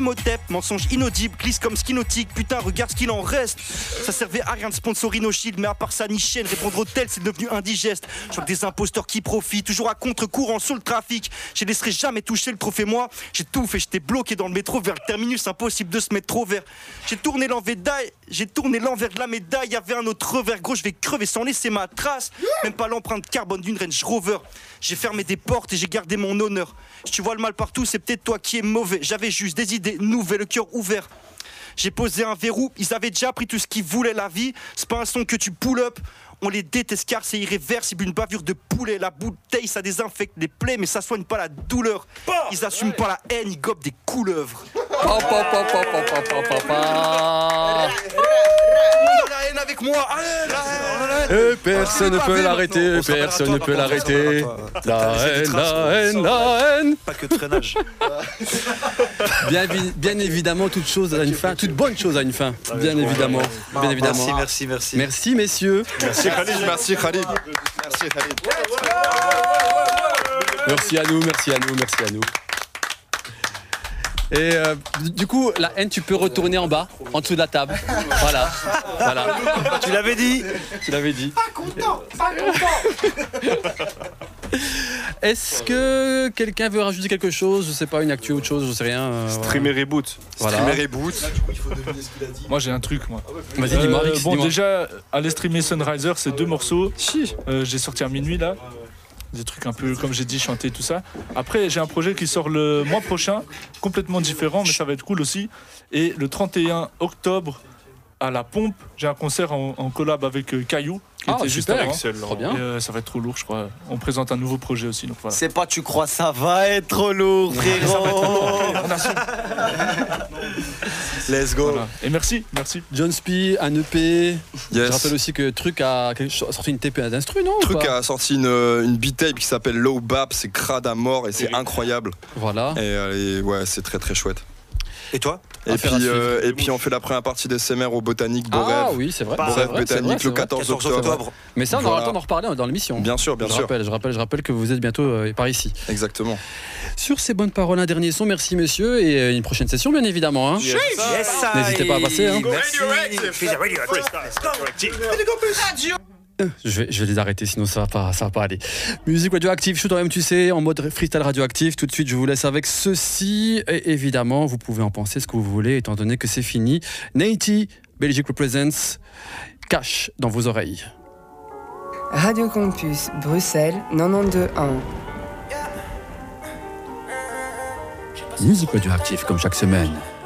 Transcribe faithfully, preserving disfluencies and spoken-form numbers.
Motep, mensonge inaudible, glisse comme ski nautique, putain regarde ce qu'il en reste. Ça servait à rien de sponsoriser nos shields, mais à part ça ni chienne, répondre au tel c'est devenu indigeste. Je vois que des imposteurs qui profitent, toujours à contre-courant sur le trafic. Je laisserai jamais toucher le trophée moi, j'ai tout fait, j'étais bloqué dans le métro vers le terminus, impossible de se mettre trop vert. J'ai tourné l'envers j'ai tourné l'envers de la médaille, y'avait un autre revers, gros je vais crever sans laisser ma trace, même pas l'empreinte carbone d'une Range Rover. J'ai fermé des portes et j'ai gardé mon honneur. Si tu vois le mal partout, c'est peut-être toi qui es mauvais. J'avais juste des idées nouvelles, le cœur ouvert. J'ai posé un verrou, ils avaient déjà pris tout ce qu'ils voulaient la vie. C'est pas un son que tu pull up. On les déteste car c'est irréversible, une bavure de poulet. La bouteille ça désinfecte les plaies mais ça soigne pas la douleur. Ils assument pas la haine, ils gobent des couleuvres. Pa, pa, pa, pa, pa, pa, pa, pa, pa. La haine avec moi, allez, Et personne ne peut l'arrêter, personne ne peut l'arrêter. La haine, la haine, la haine. Pas que traînage. Bien, bien évidemment, toute chose a une fin, toute bonne chose a une fin. Bien évidemment, bien évidemment. Merci, merci, merci. Merci messieurs. Merci Khalid, merci Khalid. Merci Khalid. Merci à nous, merci à nous, merci à nous. Et euh, du coup, la haine, tu peux retourner en bas, en dessous de la table. Voilà, voilà. Tu l'avais dit. Tu l'avais dit. Pas content, pas content. Est-ce que quelqu'un veut rajouter quelque chose? Je sais pas, une actu, autre chose, je sais rien. Euh, Streamer et boot. Voilà. Streamer et boot. Moi j'ai un truc moi. Vas-y, dis-moi, Euh, Rix, bon dis-moi. déjà, aller streamer Sunriser, c'est deux morceaux. Euh, j'ai sorti à minuit là. Des trucs un peu, comme j'ai dit, chanter, tout ça. Après, j'ai un projet qui sort le mois prochain, complètement différent, mais ça va être cool aussi. Et le trente et un octobre, à la Pompe, j'ai un concert en, en collab avec euh, Caillou, qui Ah, était juste super, avant. excellent. Trop bien. Et, euh, ça va être trop lourd, je crois. On présente un nouveau projet aussi, donc voilà. C'est pas tu crois, ça va être trop lourd, frérot. Let's go. Voilà. Et merci, merci. John Spee, un E P. Yes. Je rappelle aussi que Truc a quelque chose- sorti une T P d'instru, non ou Truc pas a sorti une, une beat tape qui s'appelle Low Bap, c'est crade à mort et c'est incroyable. Voilà. Et, euh, et ouais, c'est très très chouette. Et toi? Et Affaire à puis, suivre. euh, et puis on fait la première partie des S M R au Botanique Ah Borève. oui, c'est vrai. Borève c'est vrai, c'est vrai, Botanique c'est le vrai. quatorze quatorze octobre. octobre. Mais ça, on aura Voilà. le temps d'en reparler dans l'émission. Bien sûr, bien je sûr. Rappelle, je, rappelle, je rappelle que vous êtes bientôt euh, par ici. Exactement. Sur ces bonnes paroles, un dernier son. Merci, messieurs. Et euh, une prochaine session, bien évidemment. Hein. Yes, N'hésitez pas à passer, hein. Merci. Je vais, je vais les arrêter, sinon ça va pas, ça va pas aller. Musique radioactive, shoot en M, tu sais, en mode freestyle radioactif. Tout de suite, je vous laisse avec ceci. Et évidemment, vous pouvez en penser ce que vous voulez, étant donné que c'est fini. Naty, Belgique Represents, cache dans vos oreilles. Radio Campus, Bruxelles, quatre-vingt-douze un. Musique radioactive, comme chaque semaine.